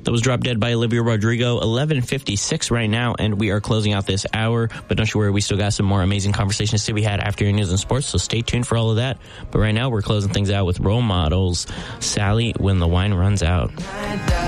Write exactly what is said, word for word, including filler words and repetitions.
That was Drop Dead by Olivia Rodrigo. eleven fifty-six right now, and we are closing out this hour. But don't you worry, we still got some more amazing conversations to be had after your news and sports, so stay tuned for all of that. But right now, we're closing things out with Role Models, Sally, When the Wine Runs Out.